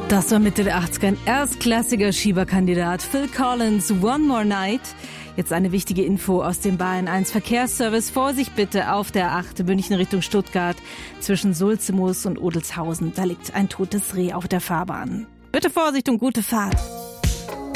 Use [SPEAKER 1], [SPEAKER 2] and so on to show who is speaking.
[SPEAKER 1] Das war Mitte der 80er ein erstklassiger Schieberkandidat. Phil Collins, One More Night. Jetzt eine wichtige Info aus dem Bayern 1 Verkehrsservice. Vorsicht bitte auf der 8. München Richtung Stuttgart zwischen Sulzemoos und Odelshausen. Da liegt ein totes Reh auf der Fahrbahn. Bitte Vorsicht und gute Fahrt.